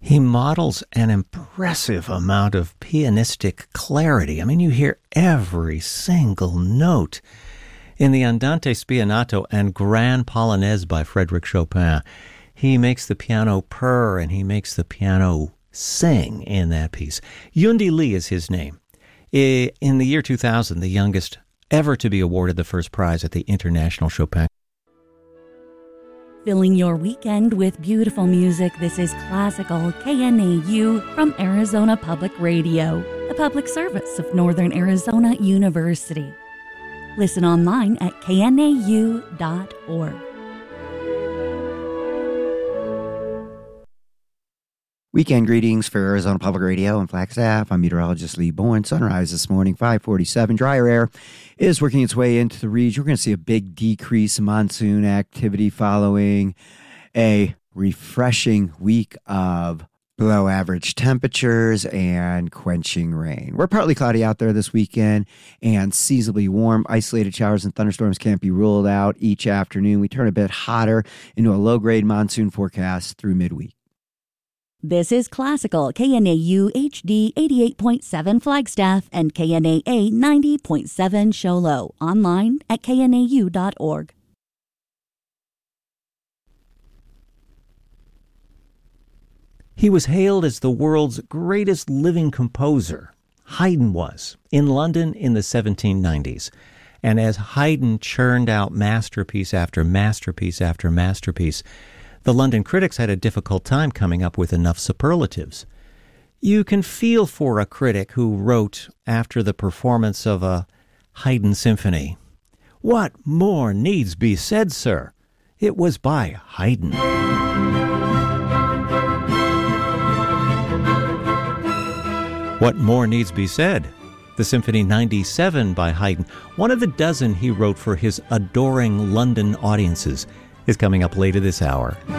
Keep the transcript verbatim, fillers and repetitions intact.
He models an impressive amount of pianistic clarity. I mean, you hear every single note. In the Andante Spianato and Grand Polonaise by Frédéric Chopin, he makes the piano purr and he makes the piano sing in that piece. Yundi Lee is his name. In the year two thousand, the youngest ever to be awarded the first prize at the International Chopin. Filling your weekend with beautiful music, this is Classical K N A U from Arizona Public Radio, the public service of Northern Arizona University. Listen online at K N A U dot org. Weekend greetings for Arizona Public Radio and Flagstaff. I'm meteorologist Lee Bourne. Sunrise this morning, five forty-seven. Drier air is working its way into the region. We're going to see a big decrease in monsoon activity following a refreshing week of below average temperatures and quenching rain. We're partly cloudy out there this weekend and seasonably warm. Isolated showers and thunderstorms can't be ruled out each afternoon. We turn a bit hotter into a low-grade monsoon forecast through midweek. This is Classical K N A U H D eighty-eight point seven Flagstaff and K N A A ninety point seven Show Low. Online at K N A U dot org. He was hailed as the world's greatest living composer. Haydn was, in London in the seventeen nineties. And as Haydn churned out masterpiece after masterpiece after masterpiece, the London critics had a difficult time coming up with enough superlatives. You can feel for a critic who wrote after the performance of a Haydn symphony, "What more needs be said, sir? It was by Haydn." What more needs be said? The Symphony ninety-seven by Haydn, one of the dozen he wrote for his adoring London audiences, is coming up later this hour.